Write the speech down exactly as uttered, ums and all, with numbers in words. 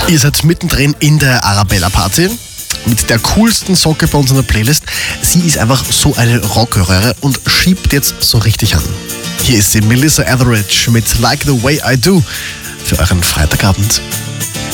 Ihr seid mittendrin in der Arabella-Party mit der coolsten Socke bei uns in der Playlist. Sie ist einfach so eine Rockröhre und schiebt jetzt so richtig an. Hier ist sie, Melissa Etheridge mit Like the Way I Do für euren Freitagabend.